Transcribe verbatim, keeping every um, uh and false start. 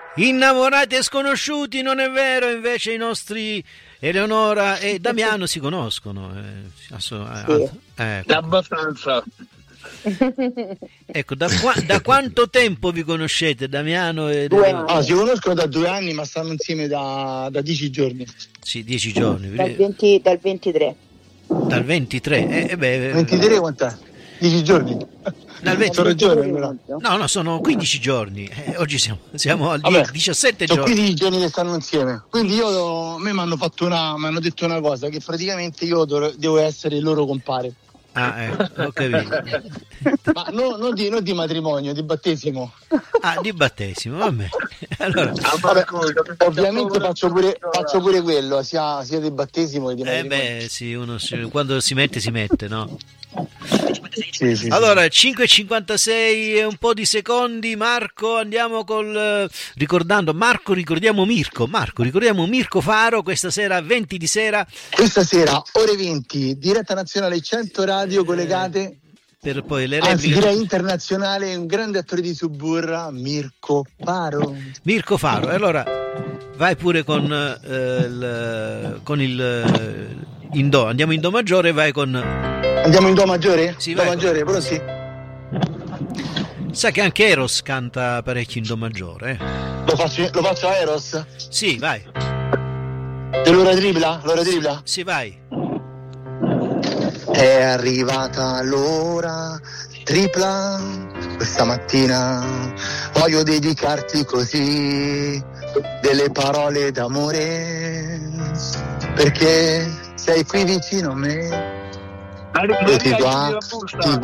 Innamorati e sconosciuti, non è vero? Invece i nostri Eleonora e Damiano si conoscono. Eh, asso- Sì. eh, ecco. Abbastanza. Ecco, da, qua- da quanto tempo vi conoscete, Damiano e Due Eleonora? anni. Ah, si conoscono da due anni, ma stanno insieme da, da dieci giorni. Sì, dieci giorni. Dal, venti, dal ventitré. Dal ventitré. Eh, eh beh, ventitré quant'è? dieci giorni. dal venti Sono ragione, allora. No, no, sono quindici giorni. Eh, oggi siamo, siamo al Vabbè, diciassette sono giorni. quindici giorni che stanno insieme. Quindi io, a me mi hanno fatto una, mi hanno detto una cosa, che praticamente io do- devo essere il loro compare. Ah, ecco, ho capito. Ma no, non, di, non di matrimonio, di battesimo. Ah, di battesimo, vabbè. Allora, Vabbè, ovviamente faccio pure, faccio pure quello, sia, sia di battesimo che di eh matrimonio. beh, sì, uno si- quando si mette si mette, no? Sì, sì, Allora, cinque e cinquantasei e un po' di secondi, Marco, andiamo col... eh, ricordando, Marco, ricordiamo Mirko, Marco, ricordiamo Mirko Faro, questa sera, venti di sera, Questa sera, ore venti, diretta nazionale cento radio collegate, per poi le anzi repliche. direi internazionale, un grande attore di Suburra, Mirko Faro. Mirko Faro, e allora vai pure con, eh, il, con il eh, in do, andiamo in do maggiore, vai con... Andiamo in do maggiore? Sì, do vai. maggiore, però sì. Sa che anche Eros canta parecchio in do maggiore, eh? Lo faccio, lo faccio a Eros? Sì, vai, Dell'ora tripla? L'ora tripla? sì, vai. È arrivata l'ora tripla, questa mattina voglio dedicarti così delle parole d'amore, perché sei qui vicino a me. Arriva, Io ti arriva, guardo, la busta. ti